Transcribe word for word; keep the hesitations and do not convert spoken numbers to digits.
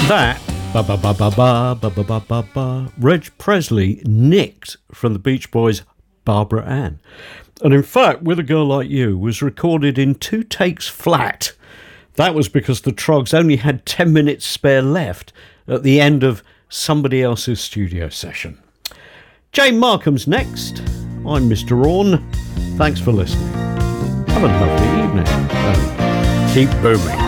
That ba ba ba ba ba ba ba ba ba ba Reg Presley nicked from the Beach Boys' Barbara Ann, and in fact With a Girl Like You was recorded in two takes flat. That was because the Troggs only had ten minutes spare left at the end of somebody else's studio session. Jane Markham's next. I'm Mister Orne. Thanks for listening. Have a lovely evening and keep booming.